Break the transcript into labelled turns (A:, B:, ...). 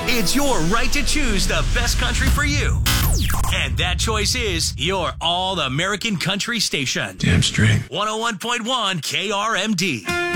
A: It's your right to choose the best country for you. And that choice is your All American Country station.
B: Damn straight.
A: 101.1 KRMD.